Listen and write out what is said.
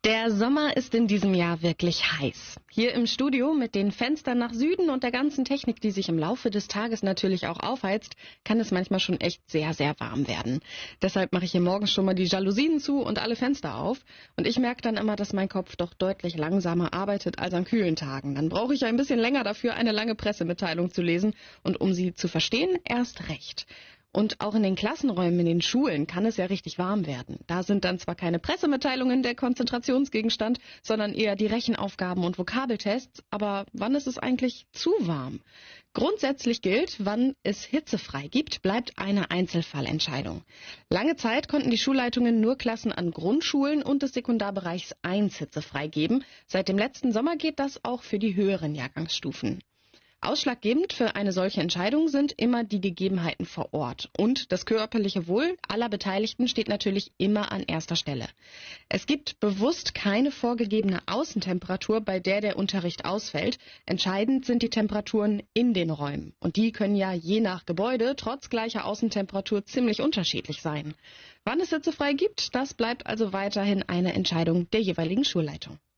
Der Sommer ist in diesem Jahr wirklich heiß. Hier im Studio mit den Fenstern nach Süden und der ganzen Technik, die sich im Laufe des Tages natürlich auch aufheizt, kann es manchmal schon echt sehr, sehr warm werden. Deshalb mache ich hier morgens schon mal die Jalousien zu und alle Fenster auf. Und ich merke dann immer, dass mein Kopf doch deutlich langsamer arbeitet als an kühlen Tagen. Dann brauche ich ein bisschen länger dafür, eine lange Pressemitteilung zu lesen. Und um sie zu verstehen, erst recht. Und auch in den Klassenräumen, in den Schulen kann es ja richtig warm werden. Da sind dann zwar keine Pressemitteilungen der Konzentrationsgegenstand, sondern eher die Rechenaufgaben und Vokabeltests. Aber wann ist es eigentlich zu warm? Grundsätzlich gilt, wann es hitzefrei gibt, bleibt eine Einzelfallentscheidung. Lange Zeit konnten die Schulleitungen nur Klassen an Grundschulen und des Sekundarbereichs 1 hitzefrei geben. Seit dem letzten Sommer geht das auch für die höheren Jahrgangsstufen. Ausschlaggebend für eine solche Entscheidung sind immer die Gegebenheiten vor Ort. Und das körperliche Wohl aller Beteiligten steht natürlich immer an erster Stelle. Es gibt bewusst keine vorgegebene Außentemperatur, bei der der Unterricht ausfällt. Entscheidend sind die Temperaturen in den Räumen. Und die können ja je nach Gebäude trotz gleicher Außentemperatur ziemlich unterschiedlich sein. Wann es hitzefrei gibt, das bleibt also weiterhin eine Entscheidung der jeweiligen Schulleitung.